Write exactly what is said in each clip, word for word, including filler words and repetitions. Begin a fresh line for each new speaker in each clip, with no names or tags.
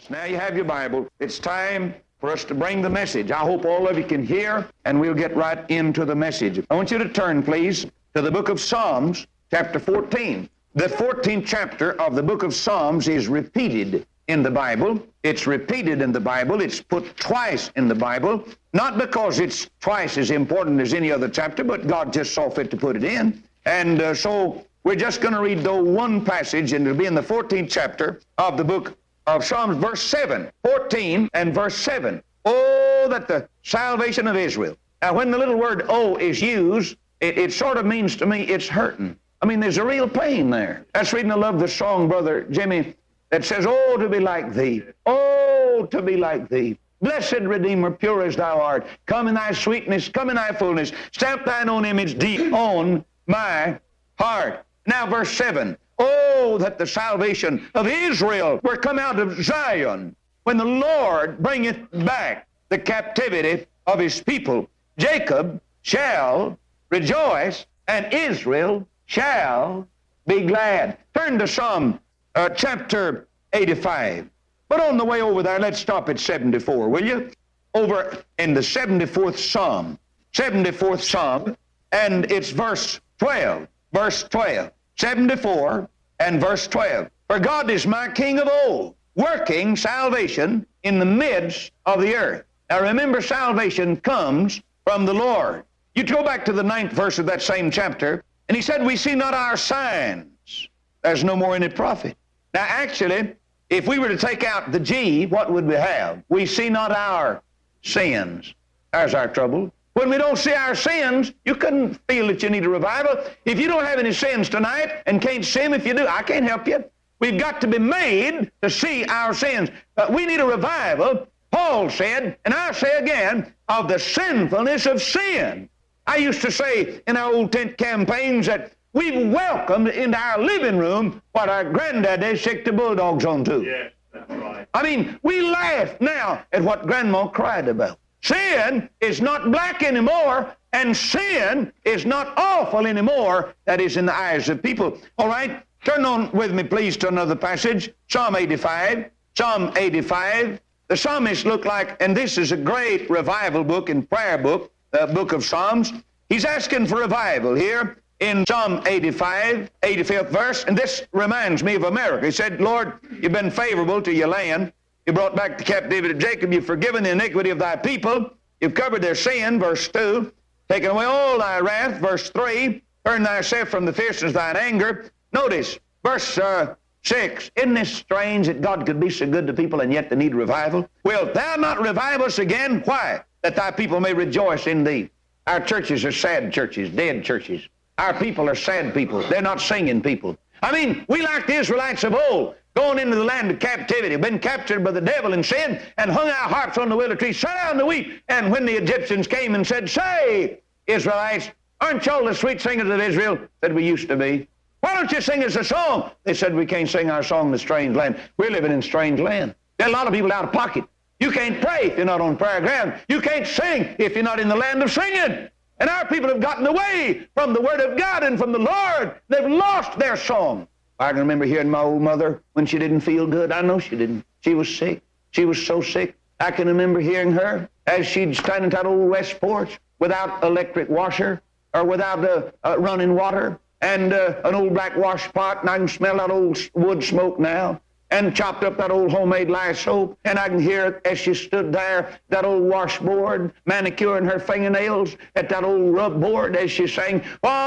Now you have your Bible. It's time for us to bring the message. I hope all of you can hear, and we'll get right into the message. I want you to turn, please, to the book of Psalms, chapter fourteen. The fourteenth chapter of the book of Psalms is repeated in the Bible. It's repeated in the Bible. It's put twice in the Bible, not because it's twice as important as any other chapter, but God just saw fit to put it in. And uh, so we're just going to read, though, one passage, and it'll be in the fourteenth chapter of the book of Psalms, verse seven. fourteen and verse seven. Oh, that the salvation of Israel. Now, when the little word "oh" is used, it, it sort of means to me it's hurting. I mean, there's a real pain there. That's the reason I love the song, Brother Jimmy, that says, "Oh, to be like thee. Oh, to be like thee. Blessed Redeemer, pure as thou art. Come in thy sweetness, come in thy fullness. Stamp thine own image deep on my heart." Now, verse seven. Oh, that the salvation of Israel were come out of Zion, when the Lord bringeth back the captivity of his people. Jacob shall rejoice, and Israel shall be glad. Turn to Psalm uh, chapter eighty-five. But on the way over there, let's stop at seventy-four, will you? Over in the seventy-fourth Psalm. seventy-fourth Psalm, and it's verse twelve. Verse twelve. seventy-four and verse twelve. For God is my King of old, working salvation in the midst of the earth. Now remember, salvation comes from the Lord. You go back to the ninth verse of that same chapter, and he said, "We see not our signs. There's no more any prophet." Now actually, if we were to take out the G, what would we have? We see not our sins. There's our trouble. When we don't see our sins, you couldn't feel that you need a revival. If you don't have any sins tonight and can't see them, if you do, I can't help you. We've got to be made to see our sins. But we need a revival, Paul said, and I say again, of the sinfulness of sin. I used to say in our old tent campaigns that we've welcomed into our living room what our granddaddy sicked the bulldogs on to.
Yes, that's right.
I mean, we laugh now at what Grandma cried about. Sin is not black anymore, and sin is not awful anymore. That is in the eyes of people. All right, turn on with me, please, to another passage. Psalm eighty-five. Psalm eighty-five. The psalmist looked like, and this is a great revival book and prayer book, the book of Psalms. He's asking for revival here in Psalm eighty-five, eighty-fifth verse, and this reminds me of America. He said, "Lord, you've been favorable to your land. You brought back the captivity of Jacob. You've forgiven the iniquity of thy people. You've covered their sin," verse two. "Taken away all thy wrath," verse three. "Turn thyself from the fierceness of thine anger." Notice, verse uh, six. Isn't this strange that God could be so good to people and yet they need revival? "Wilt thou not revive us again?" Why? "That thy people may rejoice in thee." Our churches are sad churches, dead churches. Our people are sad people. They're not singing people. I mean, we like the Israelites of old, going into the land of captivity, been captured by the devil and sin, and hung our harps on the willow tree, sat down to weep. And when the Egyptians came and said, "Say, Israelites, aren't y'all the sweet singers of Israel?" Said, "We used to be." "Why don't you sing us a song?" They said, "We can't sing our song in a strange land." We're living in strange land. There are a lot of people out of pocket. You can't pray if you're not on prayer ground. You can't sing if you're not in the land of singing. And our people have gotten away from the Word of God and from the Lord. They've lost their song. I can remember hearing my old mother when she didn't feel good. I know she didn't. She was sick. She was so sick. I can remember hearing her as she'd stand in that old west porch without electric washer or without uh, uh, running water and uh, an old black wash pot, and I can smell that old wood smoke now, and chopped up that old homemade lye soap, and I can hear as she stood there, that old washboard, manicuring her fingernails at that old rub board as she sang,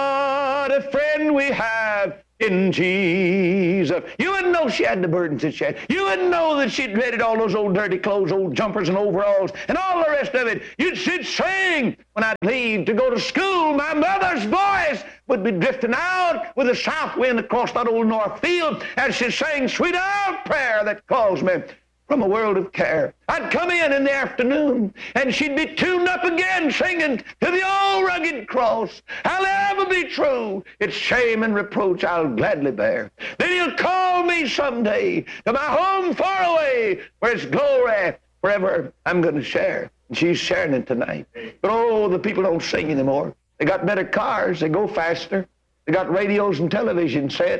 "What a friend we have in Jesus." You wouldn't know she had the burdens that she had. You wouldn't know that she'd dreaded all those old dirty clothes, old jumpers and overalls, and all the rest of it. You'd she'd sing when I'd leave to go to school. My mother's voice would be drifting out with the south wind across that old north field as she sang, "Sweet out prayer that calls me from a world of care." I'd come in in the afternoon, and she'd be tuned up again, singing to the old rugged cross. "I'll ever be true. It's shame and reproach I'll gladly bear. Then he'll call me someday to my home far away, where it's glory forever I'm going to share." And she's sharing it tonight. But oh, the people don't sing anymore. They got better cars. They go faster. They got radios and television sets.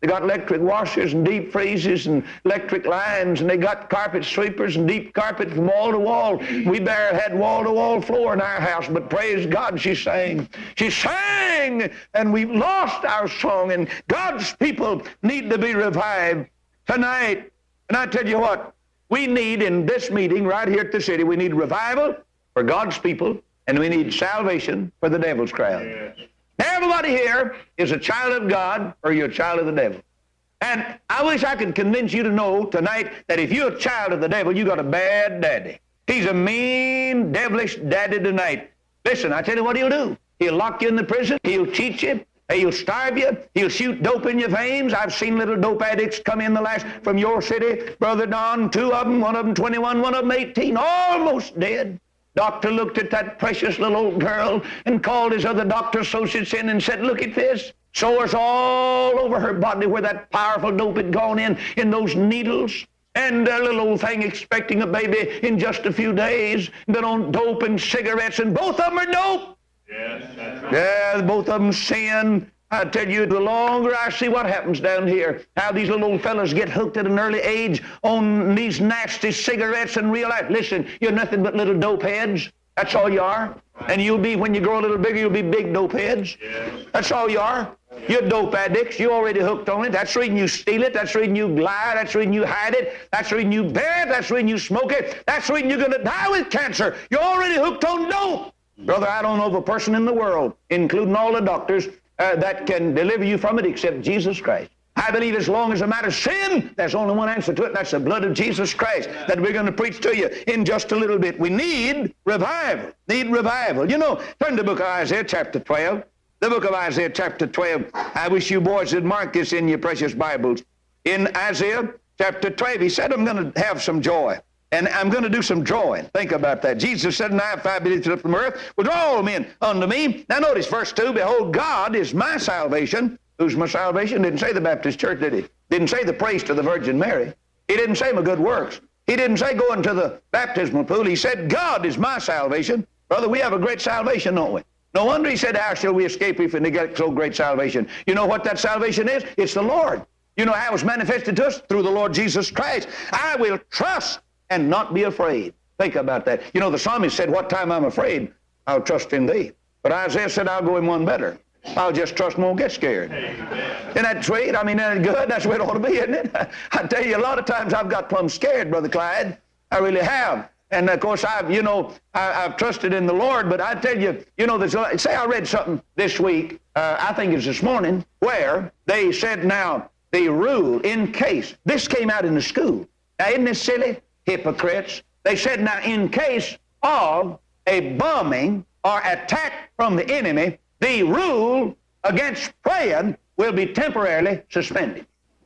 They got electric washers and deep freezes and electric lines, and they got carpet sweepers and deep carpet from wall to wall. We barely had wall-to-wall floor in our house, but praise God, she sang. She sang, and we've lost our song, and God's people need to be revived tonight. And I tell you what, we need in this meeting right here at the city, we need revival for God's people, and we need salvation for the devil's crowd. Yes. Everybody here is a child of God, or you're a child of the devil. And I wish I could convince you to know tonight that if you're a child of the devil, you got a bad daddy. He's a mean, devilish daddy tonight. Listen, I tell you what he'll do. He'll lock you in the prison. He'll cheat you. He'll starve you. He'll shoot dope in your veins. I've seen little dope addicts come in the last from your city, Brother Don, two of them, one of them twenty-one, one of them eighteen, almost dead. Doctor looked at that precious little old girl and called his other doctor associates in and said, look at this. Sores all over her body where that powerful dope had gone in, in those needles. And a little old thing expecting a baby in just a few days. Been on dope and cigarettes, and both of them are dope. Yes, that's right. Yeah, both of them sin. I tell you, the longer I see what happens down here, how these little old fellas get hooked at an early age on these nasty cigarettes and realize, listen, you're nothing but little dope heads. That's all you are. And you'll be, when you grow a little bigger, you'll be big dope heads. Yes. That's all you are. You're dope addicts. You're already hooked on it. That's the reason you steal it. That's the reason you lie. That's the reason you hide it. That's the reason you bear it. That's the reason you smoke it. That's the reason you're going to die with cancer. You're already hooked on dope. Brother, I don't know of a person in the world, including all the doctors, Uh, that can deliver you from it except Jesus Christ. I believe as long as a matter of sin, there's only one answer to it, and that's the blood of Jesus Christ that we're going to preach to you in just a little bit. We need revival. Need revival. You know, turn to the book of Isaiah chapter twelve. The book of Isaiah chapter twelve. I wish you boys would mark this in your precious Bibles. In Isaiah chapter twelve, he said, I'm going to have some joy. And I'm going to do some drawing. Think about that. Jesus said, and I have five believed from earth, will draw all men unto me. Now notice verse two, behold, God is my salvation. Who's my salvation? Didn't say the Baptist church, did he? Didn't say the praise to the Virgin Mary. He didn't say my good works. He didn't say going to the baptismal pool. He said, God is my salvation. Brother, we have a great salvation, don't we? No wonder he said, how shall we escape if we neglect so great salvation? You know what that salvation is? It's the Lord. You know how it was manifested to us? Through the Lord Jesus Christ. I will trust and not be afraid. Think about that. You know, the psalmist said, what time I'm afraid, I'll trust in thee. But Isaiah said, I'll go in one better. I'll just trust and won't get scared. Amen. Isn't that sweet? I mean, isn't that good? That's the way it ought to be, isn't it? I tell you, a lot of times I've got plumb scared, Brother Clyde. I really have. And, of course, I've, you know, I, I've trusted in the Lord. But I tell you, you know, there's a, say I read something this week, uh, I think it's this morning, where they said now the rule in case, this came out in the school. Now, isn't this silly? Hypocrites. They said, now, in case of a bombing or attack from the enemy, the rule against praying will be temporarily suspended.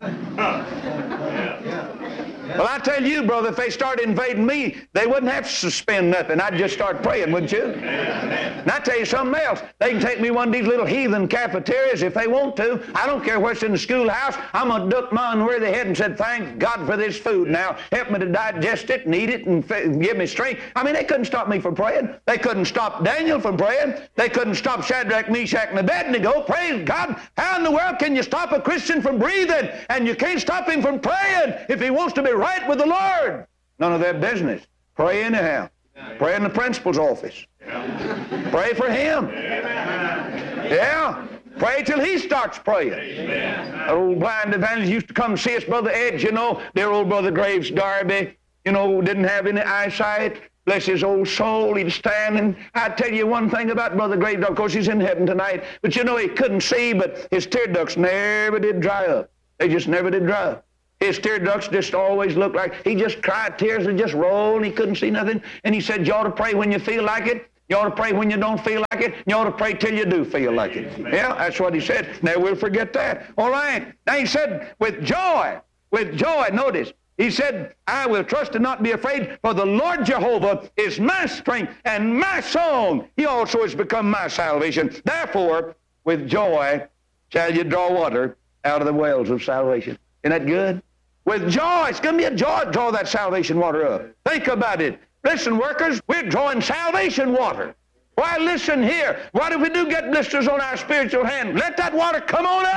Well, I tell you, brother, if they start invading me, they wouldn't have to suspend nothing. I'd just start praying, wouldn't you? And I tell you something else. They can take me one of these little heathen cafeterias if they want to. I don't care what's in the schoolhouse. I'm going to duck mine where they head and said, thank God for this food. Now, help me to digest it and eat it and f- give me strength. I mean, they couldn't stop me from praying. They couldn't stop Daniel from praying. They couldn't stop Shadrach, Meshach, and Abednego. Praise God. How in the world can you stop a Christian from breathing? And you can't stop him from praying if he wants to be right with the Lord. None of their business. Pray anyhow. Pray in the principal's office. Pray for him. Yeah. Pray till he starts praying. That old blind evangelist used to come see us, Brother Edge, you know, dear old Brother Graves Darby, you know, didn't have any eyesight. Bless his old soul, he'd stand, and I'd tell you one thing about Brother Graves, of course he's in heaven tonight, but you know, he couldn't see, but his tear ducts never did dry up. They just never did dry up. His tear ducts just always looked like, he just cried, tears would just roll, and he couldn't see nothing. And he said, you ought to pray when you feel like it. You ought to pray when you don't feel like it. You ought to pray till you do feel like it. Yeah, that's what he said. Now we'll forget that. All right. Now he said, with joy, with joy, notice, he said, I will trust and not be afraid, for the Lord Jehovah is my strength and my song. He also has become my salvation. Therefore, with joy shall you draw water out of the wells of salvation. Isn't that good? With joy. It's going to be a joy to draw that salvation water up. Think about it. Listen, workers, we're drawing salvation water. Why, listen here. What if we do get blisters on our spiritual hand? Let that water come on up.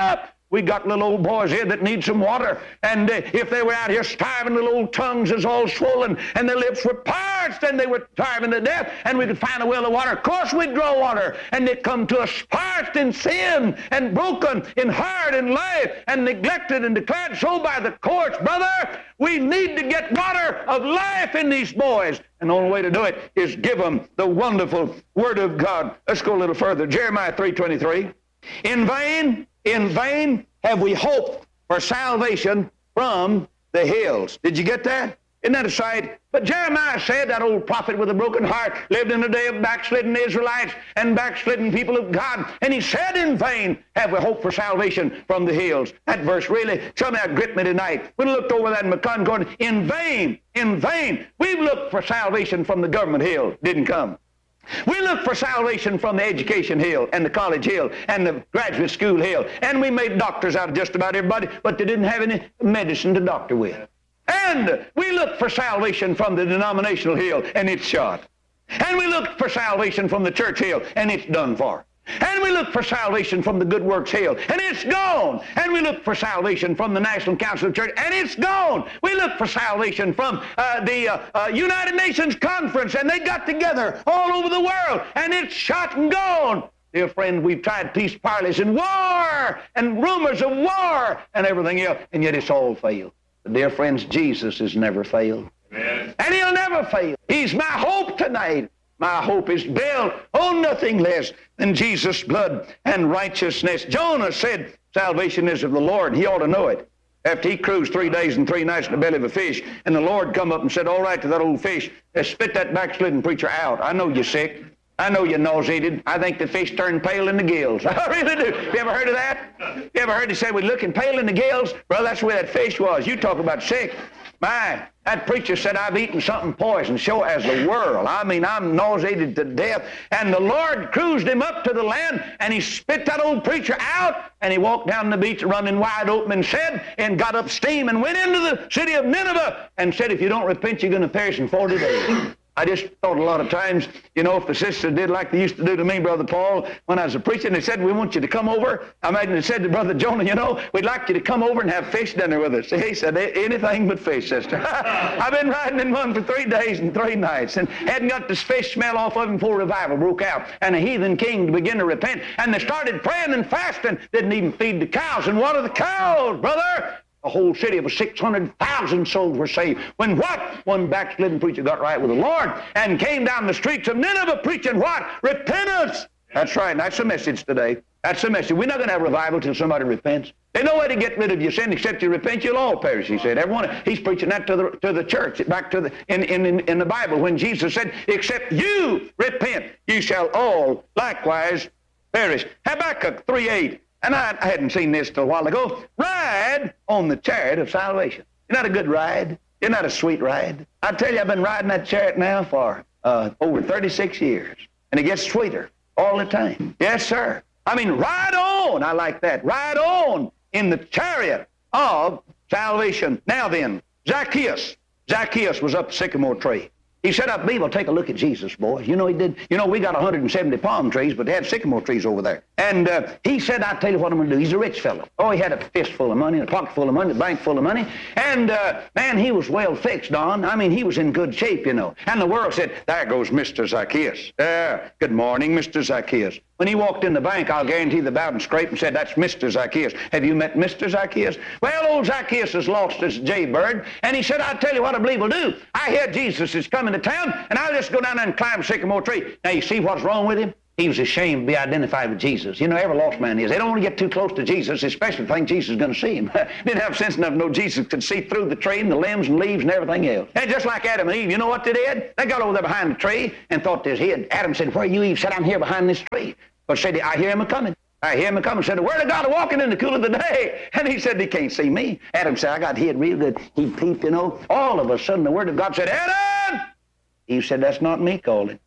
We got little old boys here that need some water. And uh, if they were out here starving, little old tongues is all swollen, and their lips were parched, and they were starving to death, and we could find a well of water. Of course we'd draw water. And they come to us parched in sin, and broken in heart and life, and neglected and declared so by the courts. Brother, we need to get water of life in these boys. And the only way to do it is give them the wonderful Word of God. Let's go a little further. Jeremiah three twenty-three. In vain, in vain have we hoped for salvation from the hills. Did you get that? Isn't that a sight? But Jeremiah said, that old prophet with a broken heart, lived in the day of backslidden Israelites and backslidden people of God. And he said, in vain have we hoped for salvation from the hills. That verse really somehow gripped me tonight. We looked over that in Concord. In vain, in vain. We've looked for salvation from the government hill. Didn't come. We looked for salvation from the education hill and the college hill and the graduate school hill. And we made doctors out of just about everybody, but they didn't have any medicine to doctor with. And we looked for salvation from the denominational hill, and it's shot. And we looked for salvation from the church hill, and it's done for. And we looked for salvation from the Good Works hill, and it's gone. And we looked for salvation from the National Council of Church, and it's gone. We looked for salvation from uh, the uh, uh, United Nations Conference, and they got together all over the world, and it's shot and gone. Dear friend, we've tried peace parleys and war and rumors of war and everything else, and yet it's all failed. But dear friends, Jesus has never failed. Amen. And he'll never fail. He's my hope tonight. My hope is built on nothing less than Jesus' blood and righteousness. Jonah said, salvation is of the Lord. He ought to know it. After he cruised three days and three nights in the belly of a fish, and the Lord come up and said, all right, to that old fish, spit that backslidden preacher out. I know you're sick. I know you're nauseated. I think the fish turned pale in the gills. I really do. You ever heard of that? You ever heard he said, we're looking pale in the gills? Well, that's where that fish was. You talk about sick. My, that preacher said, I've eaten something poison, so as the world. I mean, I'm nauseated to death. And the Lord cruised him up to the land, and he spit that old preacher out, and he walked down the beach running wide open and said, and got up steam and went into the city of Nineveh and said, if you don't repent, you're going to perish in forty days. I just thought a lot of times, you know, if the sisters did like they used to do to me, Brother Paul, when I was a preacher, and they said, we want you to come over. I imagine they said to Brother Jonah, you know, we'd like you to come over and have fish dinner with us. He said, anything but fish, sister. I've been riding in one for three days and three nights and hadn't got this fish smell off of him before revival broke out. And a heathen king began to repent. And they started praying and fasting. Didn't even feed the cows and water the cows, brother. A whole city of six hundred thousand souls were saved. When what? One backslidden preacher got right with the Lord and came down the streets of Nineveh preaching what? Repentance. That's right. That's the message today. That's the message. We're not going to have revival till somebody repents. There's no way to get rid of your sin except you repent. You'll all perish, he said. Everyone. He's preaching that to the to the church, back to the in in in the Bible when Jesus said, "Except you repent, you shall all likewise perish." Habakkuk three eight. And I, I hadn't seen this till a while ago. Ride on the chariot of salvation. Isn't that a good ride? Isn't that a sweet ride? I tell you, I've been riding that chariot now for uh, over thirty-six years. And it gets sweeter all the time. Yes, sir. I mean, ride on. I like that. Ride on in the chariot of salvation. Now then, Zacchaeus. Zacchaeus was up the sycamore tree. He said, I believe I'll take a look at Jesus, boys. You know, he did. You know, we got one hundred seventy palm trees, but they had sycamore trees over there. And uh, he said, I'll tell you what I'm going to do. He's a rich fellow. Oh, he had a fist full of money, a pocket full of money, a bank full of money. And, uh, man, he was well fixed, Don. I mean, he was in good shape, you know. And the world said, there goes Mister Zacchaeus. There. Good morning, Mister Zacchaeus. When he walked in the bank, I'll guarantee the bowed and scraped and said, that's Mister Zacchaeus. Have you met Mister Zacchaeus? Well, old Zacchaeus has lost his jaybird. And he said, I'll tell you what I believe we'll do. I hear Jesus is coming to town, and I'll just go down there and climb a sycamore tree. Now, you see what's wrong with him? He was ashamed to be identified with Jesus. You know, every lost man is. They don't want to get too close to Jesus, especially if they think Jesus is going to see him. Didn't have sense enough to know Jesus could see through the tree and the limbs and leaves and everything else. And just like Adam and Eve, you know what they did? They got over there behind the tree and thought this hid. Adam said, where are you, Eve? Said, I'm here behind this tree. But said, I hear him a-coming. I hear him a-coming. Said, the word of God walking in the cool of the day. And he said, he can't see me. Adam said, I got hid real good. He peeped, you know. All of a sudden, the word of God said, Adam! Eve said, that's not me calling.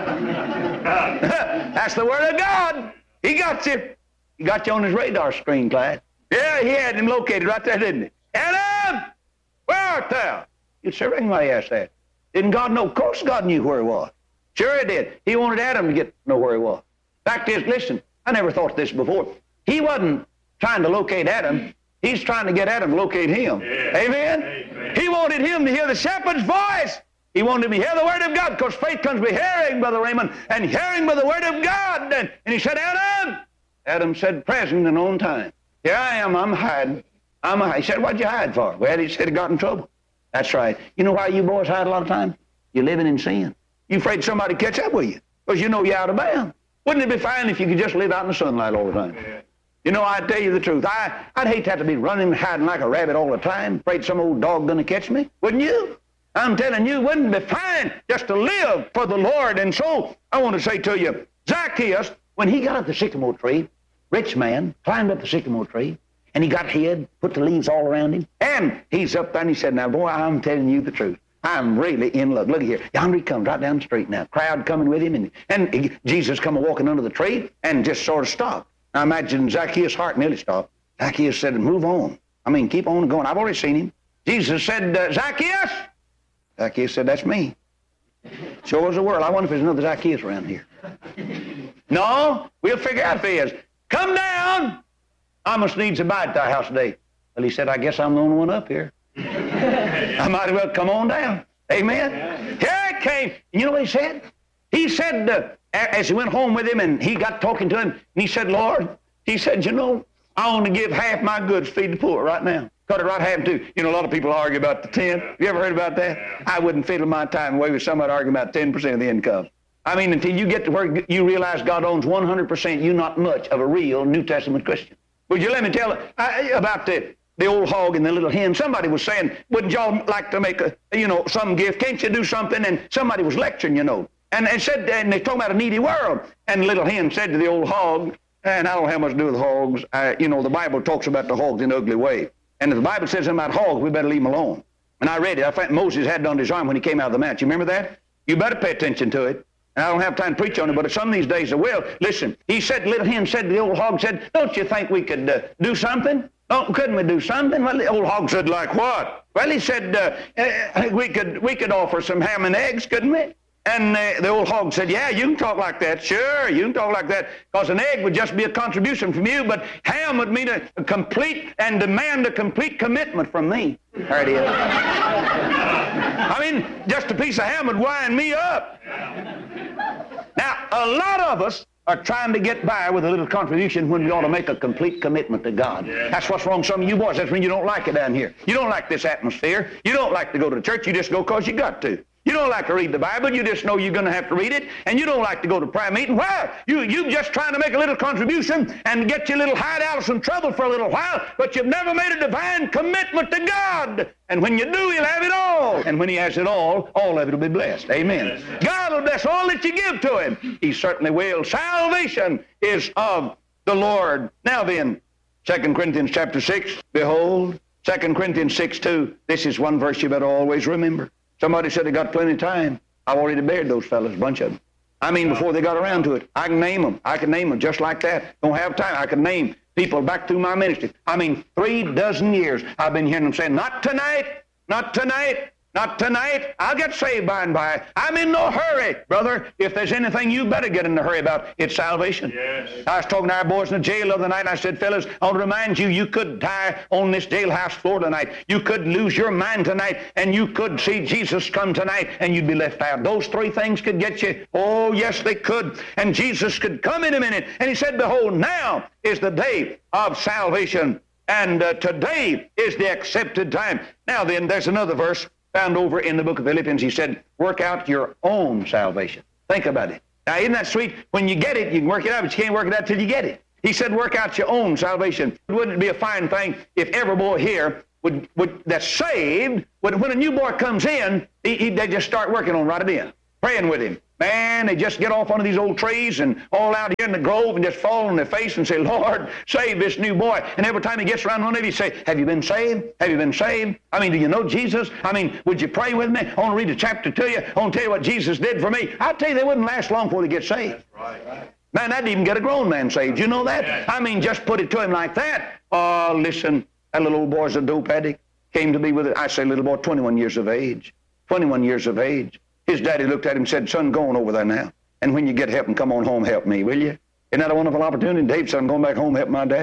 That's the word of God. He got you. He got you on his radar screen, Clyde. Yeah, he had him located right there, didn't he? Adam, where art thou? You'd say, anybody asked that. Didn't God know? Of course God knew where he was. Sure he did. He wanted Adam to get to know where he was. Fact is, listen, I never thought this before. He wasn't trying to locate Adam. He's trying to get Adam to locate him. Yeah. Amen? Amen? He wanted him to hear the shepherd's voice. He wanted him to hear the word of God, because faith comes by hearing, Brother Raymond, and hearing by the word of God. And, and he said, Adam. Adam said, present and on time. Here I am, I'm hiding. I'm hiding. He said, what'd you hide for? Well, he said he got in trouble. That's right. You know why you boys hide a lot of time? You're living in sin. You're afraid somebody catch up with you, because you know you're out of bounds. Wouldn't it be fine if you could just live out in the sunlight all the time? Yeah. You know, I'd tell you the truth. I, I'd hate to have to be running and hiding like a rabbit all the time, afraid some old dog going to catch me. Wouldn't you? I'm telling you, wouldn't it be fine just to live for the Lord? And so I want to say to you, Zacchaeus, when he got up the sycamore tree, rich man, climbed up the sycamore tree, and he got hid, put the leaves all around him, and he's up there and he said, now, boy, I'm telling you the truth. I'm really in luck. Look here. Yonder he comes right down the street now. Crowd coming with him, and, and he, Jesus come walking under the tree and just sort of stopped. I imagine Zacchaeus' heart nearly stopped. Zacchaeus said, move on. I mean, keep on going. I've already seen him. Jesus said, uh, Zacchaeus? Zacchaeus said, that's me. Sure as the world. I wonder if there's another Zacchaeus around here. No, we'll figure out if he is. Come down. I must needs abide at thy house today. Well, he said, I guess I'm the only one up here. I might as well come on down. Amen? Here I came. And you know what he said? He said, uh, as he went home with him and he got talking to him, and he said, Lord, he said, you know, I want to give half my goods to feed the poor right now. Cut it right half too. You know, a lot of people argue about the tenth. You ever heard about that? I wouldn't fiddle my time away with somebody arguing about ten percent of the income. I mean, until you get to where you realize God owns one hundred percent, you're not much of a real New Testament Christian. Would you let me tell I, about the, the old hog and the little hen? Somebody was saying, wouldn't y'all like to make a, you know, some gift? Can't you do something? And somebody was lecturing, you know. And they said, and they talking about a needy world. And the little hen said to the old hog, and I don't have much to do with hogs. I, you know, the Bible talks about the hogs in an ugly way. And if the Bible says something about hogs, we better leave them alone. And I read it. I think Moses had it on his arm when he came out of the mount. You remember that? You better pay attention to it. And I don't have time to preach on it, but some of these days I will. Listen, he said, little hen said to the old hog, said, don't you think we could uh, do something? Don't, couldn't we do something? Well, the old hog said, like what? Well, he said, uh, uh, we could we could offer some ham and eggs, couldn't we? And uh, the old hog said, yeah, you can talk like that. Sure, you can talk like that, because an egg would just be a contribution from you, but ham would mean a, a complete and demand a complete commitment from me. There it is. I mean, just a piece of ham would wind me up. Now, a lot of us are trying to get by with a little contribution when we ought to make a complete commitment to God. Yeah. That's what's wrong with some of you boys. That's when you don't like it down here. You don't like this atmosphere. You don't like to go to the church. You just go because you got to. You don't like to read the Bible. You just know you're going to have to read it. And you don't like to go to prayer meeting. Well, you, you're just trying to make a little contribution and get your little hideout of some trouble for a little while, but you've never made a divine commitment to God. And when you do, He'll have it all. And when He has it all, all of it will be blessed. Amen. God will bless all that you give to Him. He certainly will. Salvation is of the Lord. Now then, Second Corinthians chapter six, behold, Second Corinthians six two, this is one verse you better always remember. Somebody said they got plenty of time. I've already buried those fellas, a bunch of them. I mean, before they got around to it. I can name them. I can name them just like that. Don't have time. I can name people back through my ministry. I mean, three dozen years I've been hearing them say, not tonight, not tonight, not tonight. I'll get saved by and by. I'm in no hurry. Brother, if there's anything you better get in a hurry about, it's salvation. Yes. I was talking to our boys in the jail the other night, and I said, fellas, I want to remind you, you could die on this jailhouse floor tonight. You could lose your mind tonight, and you could see Jesus come tonight, and you'd be left out. Those three things could get you. Oh, yes, they could. And Jesus could come in a minute. And He said, behold, now is the day of salvation, and uh, today is the accepted time. Now then, there's another verse found over in the book of Philippians. He said, work out your own salvation. Think about it. Now, isn't that sweet? When you get it, you can work it out, but you can't work it out till you get it. He said, work out your own salvation. Wouldn't it be a fine thing if every boy here would, would that's saved, would, when a new boy comes in, he, he, they just start working on right then, praying with him. Man, they just get off one of these old trees and all out here in the grove and just fall on their face and say, Lord, save this new boy. And every time he gets around one of you, say, have you been saved? Have you been saved? I mean, do you know Jesus? I mean, would you pray with me? I want to read a chapter to you. I want to tell you what Jesus did for me. I'll tell you, they wouldn't last long before they get saved. Right, right. Man, that'd even get a grown man saved. You know that? Yeah. I mean, just put it to him like that. Oh, listen, that little old boy's a dope addict. Came to be with it. I say little boy, twenty-one years of age. twenty-one years of age. His daddy looked at him and said, son, go on over there now. And when you get help and come on home, help me, will you? Isn't that a wonderful opportunity? Dave said, I'm going back home, help my daddy.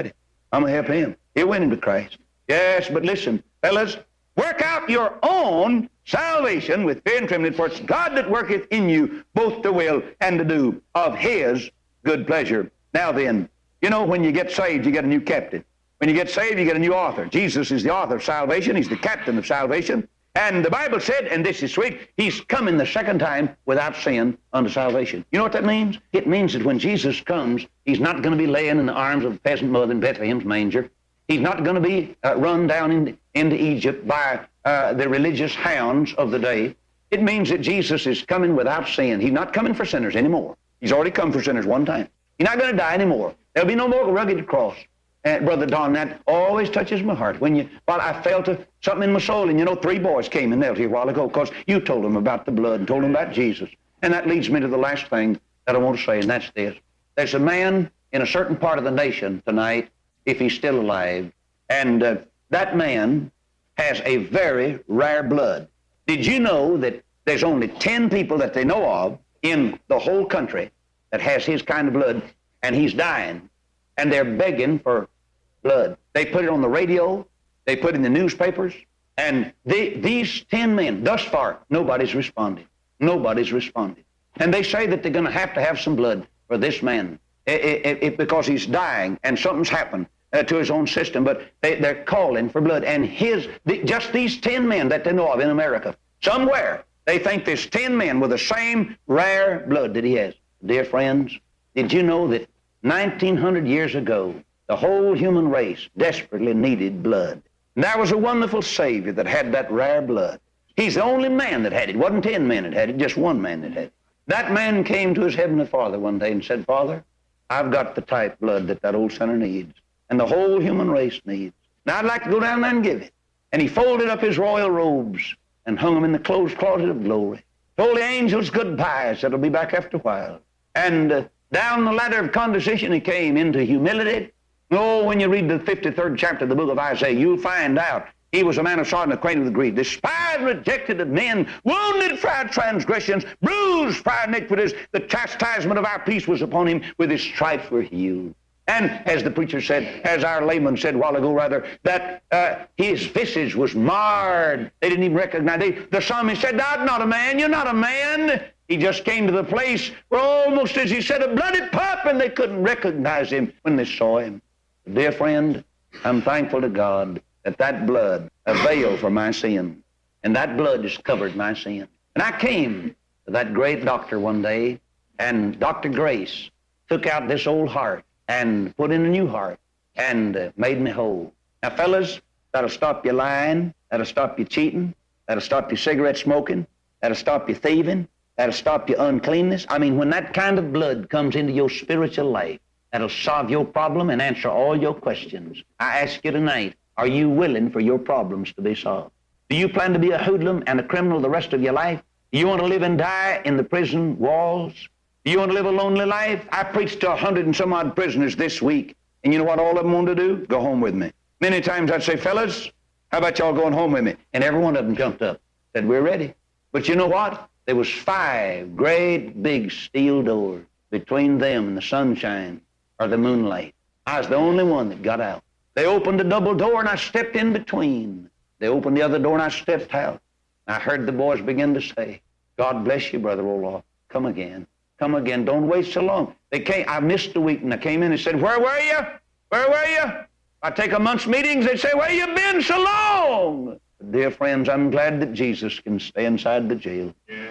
I'm going to help him. He'll win him to Christ. Yes, but listen, fellas, work out your own salvation with fear and trembling, for it's God that worketh in you both to will and to do of his good pleasure. Now then, you know, when you get saved, you get a new captain. When you get saved, you get a new author. Jesus is the author of salvation. He's the captain of salvation. And the Bible said, and this is sweet, he's coming the second time without sin unto salvation. You know what that means? It means that when Jesus comes, he's not going to be laying in the arms of the peasant mother in Bethlehem's manger. He's not going to be uh, run down in, into Egypt by uh, the religious hounds of the day. It means that Jesus is coming without sin. He's not coming for sinners anymore. He's already come for sinners one time. He's not going to die anymore. There'll be no more rugged cross. Uh, Brother Don, that always touches my heart. When you, well, I felt a, something in my soul, and you know, three boys came and knelt here a while ago because you told them about the blood and told them about Jesus. And that leads me to the last thing that I want to say, and that's this. There's a man in a certain part of the nation tonight, if he's still alive, and uh, that man has a very rare blood. Did you know that there's only ten people that they know of in the whole country that has his kind of blood, and he's dying, and they're begging for blood. They put it on the radio, they put it in the newspapers, and they, these ten men, thus far, nobody's responded. Nobody's responded. And they say that they're going to have to have some blood for this man it, it, it, because he's dying and something's happened uh, to his own system, but they, they're calling for blood. And his, the, just these ten men that they know of in America, somewhere, they think there's ten men with the same rare blood that he has. Dear friends, did you know that nineteen hundred years ago, the whole human race desperately needed blood? And there was a wonderful Savior that had that rare blood. He's the only man that had it. It wasn't ten men that had it, just one man that had it. That man came to his heavenly Father one day and said, Father, I've got the type blood that that old sinner needs, and the whole human race needs. Now I'd like to go down there and give it. And he folded up his royal robes and hung them in the closed closet of glory. Told the angels goodbye, said he'll be back after a while. And uh, down the ladder of condescension he came into humility. Oh, when you read the fifty-third chapter of the book of Isaiah, you'll find out he was a man of sorrow and acquainted with grief, despised, rejected of men, wounded for our transgressions, bruised for our iniquities. The chastisement of our peace was upon him. With his stripes we're healed. And as the preacher said, as our layman said a while ago, rather, that uh, his visage was marred. They didn't even recognize it. The psalmist said, "Thou art not a man, you're not a man." He just came to the place where almost, as he said, a blooded pup, and they couldn't recognize him when they saw him. Dear friend, I'm thankful to God that that blood availed for my sin, and that blood has covered my sin. And I came to that great doctor one day, and Doctor Grace took out this old heart and put in a new heart and uh, made me whole. Now, fellas, that'll stop you lying, that'll stop you cheating, that'll stop you cigarette smoking, that'll stop you thieving, that'll stop your uncleanness. I mean, when that kind of blood comes into your spiritual life, that'll solve your problem and answer all your questions. I ask you tonight, are you willing for your problems to be solved? Do you plan to be a hoodlum and a criminal the rest of your life? Do you want to live and die in the prison walls? Do you want to live a lonely life? I preached to a hundred and some odd prisoners this week, and you know what all of them wanted to do? Go home with me. Many times I'd say, fellas, how about y'all going home with me? And every one of them jumped up, said, we're ready. But you know what? There was five great big steel doors between them and the sunshine or the moonlight. I was the only one that got out. They opened a double door, and I stepped in between. They opened the other door, and I stepped out. I heard the boys begin to say, God bless you, Brother Roloff. Come again. Come again. Don't wait so long. They came. I missed a week, and I came in and said, where were you? Where were you? I take a month's meetings. They'd say, where you been so long? But dear friends, I'm glad that Jesus can stay inside the jail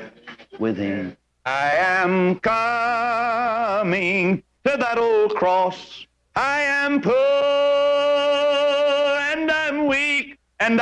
with him. I am coming to that old cross. I am put